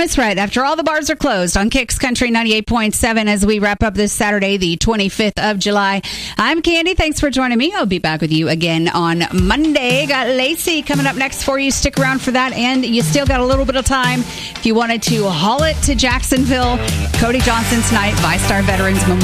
Thomas Rhett after all the bars are closed on Kicks Country 98.7 as we wrap up this Saturday, the 25th of July. I'm Candy. Thanks for joining me. I'll be back with you again on Monday. Got Lacey coming up next for you. Stick around for that. And you still got a little bit of time if you wanted to haul it to Jacksonville. Cody Johnson tonight, VyStar Veterans Memorial.